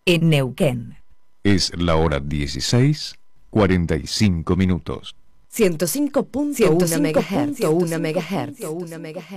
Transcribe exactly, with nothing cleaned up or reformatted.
en Neuquén. Es la hora dieciséis, cuarenta y cinco minutos. ciento cinco punto uno megahertz.